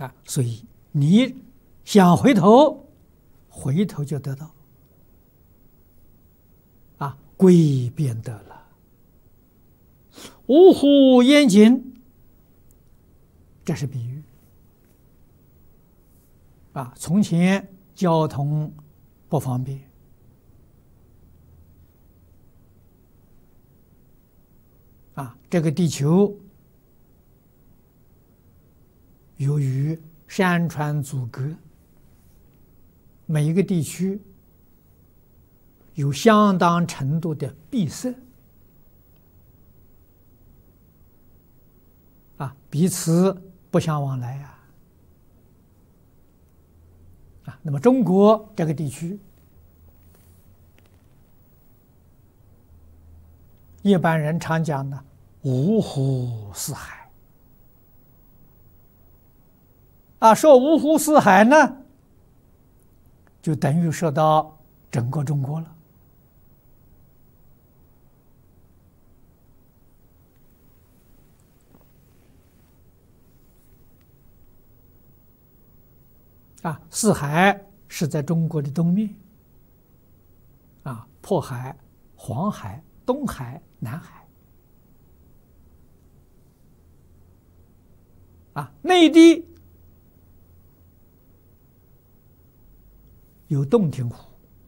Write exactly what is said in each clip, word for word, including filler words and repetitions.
啊，所以你想回头，回头就得到啊，归便得了。五虎严谨，这是比喻啊。从前交通不方便啊，这个地球由于山川阻隔，每一个地区有相当程度的闭塞啊，彼此不相往来啊。啊，那么中国这个地区，一般人常讲呢，五湖四海。啊，说五湖四海呢，就等于说到整个中国了。啊，四海是在中国的东面，啊，渤海、黄海、东海、南海。啊，内地有洞庭湖、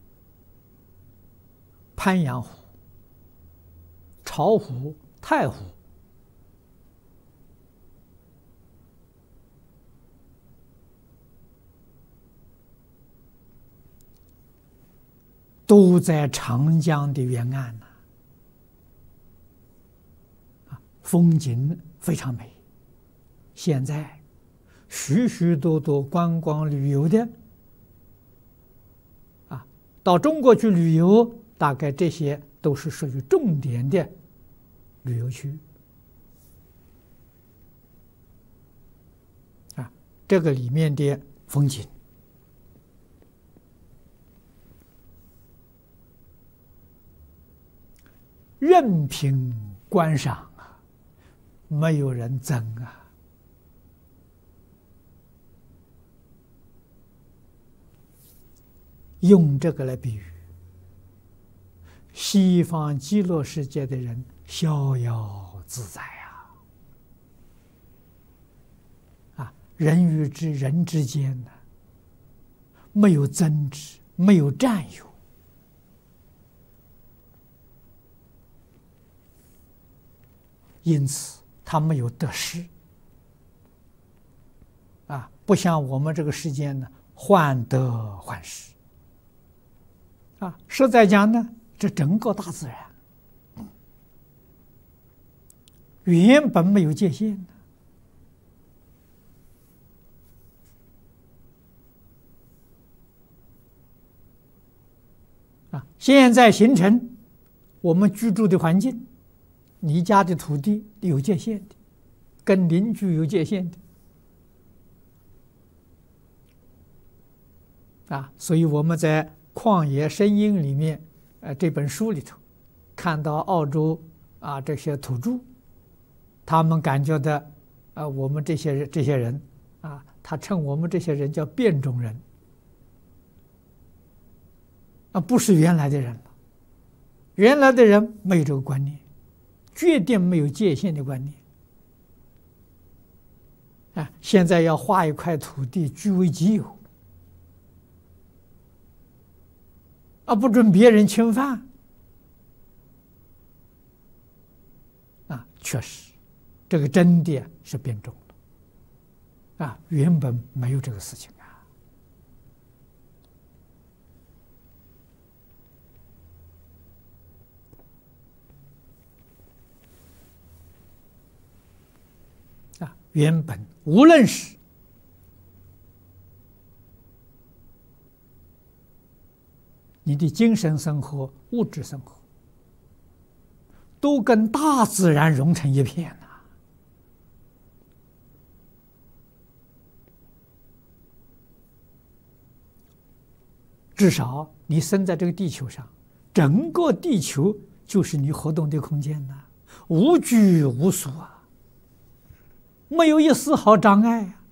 鄱阳湖、巢湖、太湖。都在长江的沿岸呢，啊，风景非常美。现在许许多多观光旅游的，啊，到中国去旅游，大概这些都是属于重点的旅游区。啊，这个里面的风景。任凭观赏啊，没有人争啊。用这个来比喻，西方极乐世界的人逍遥自在啊！啊，人与之人之间呢，没有争执，没有占有。因此，他没有得失，啊，不像我们这个世间呢，患得患失，啊，实在讲呢，这整个大自然原本没有界限的，啊，现在形成我们居住的环境。你家的土地有界限的，跟邻居有界限的，啊，所以我们在《旷野声音》里面，呃，这本书里头，看到澳洲啊这些土著，他们感觉的，啊，我们这些这些人，啊，他称我们这些人叫变种人，啊，不是原来的人了，原来的人没有这个观念。决定没有界限的观念啊！现在要划一块土地据为己有啊，不准别人侵犯啊！确实，这个真的是变种了啊！原本没有这个事情啊！原本无论是你的精神生活、物质生活，都跟大自然融成一片呐、啊。至少你生在这个地球上，整个地球就是你活动的空间呐、啊，无拘无束啊。没有一丝毫障碍啊！